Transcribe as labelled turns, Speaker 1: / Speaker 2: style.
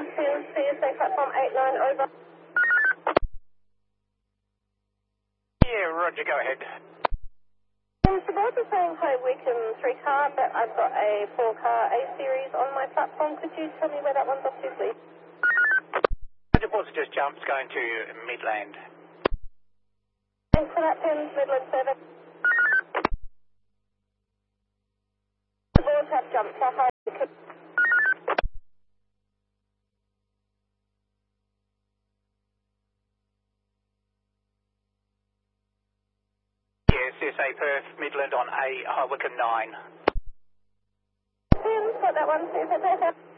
Speaker 1: CSA platform 89 over.
Speaker 2: Yeah, roger, go ahead.
Speaker 1: Support is saying hi Wickham 3 car, but I've got a 4 car A series on my platform. Could you tell me where that one's off to, please?
Speaker 2: Roger, Ports just jumps going to Midland.
Speaker 1: Thanks for that, Tim. Midland 7. The boards have jumped for hi Wickham.
Speaker 2: Yeah, CSA Perth, Midland on A, High Wycombe 9.
Speaker 1: Tim, got that one. CSA Perth.